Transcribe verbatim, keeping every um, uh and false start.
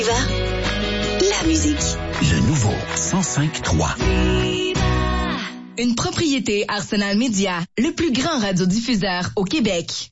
La musique. Le nouveau cent cinq trois. Une propriété Arsenal Média, le plus grand radiodiffuseur au Québec.